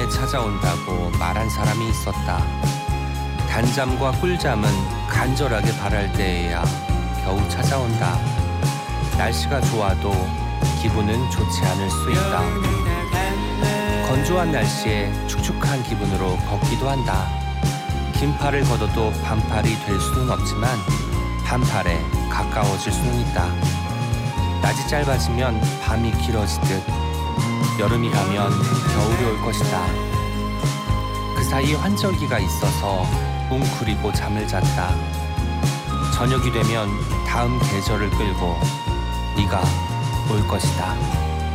밤에 찾아온다고 말한 사람이 있었다. 단잠과 꿀잠은 간절하게 바랄 때에야 겨우 찾아온다. 날씨가 좋아도 기분은 좋지 않을 수 있다. 건조한 날씨에 축축한 기분으로 걷기도 한다. 긴팔을 걷어도 반팔이 될 수는 없지만 반팔에 가까워질 수는 있다. 낮이 짧아지면 밤이 길어지듯 여름이 가면 겨울이 올 것이다. 그 사이 환절기가 있어서 웅크리고 잠을 잤다. 저녁이 되면 다음 계절을 끌고 네가 올 것이다.